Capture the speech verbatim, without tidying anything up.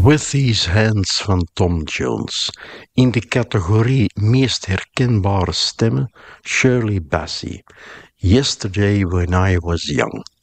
With These Hands van Tom Jones. In de categorie meest herkenbare stemmen Shirley Bassey. Yesterday When I Was Young.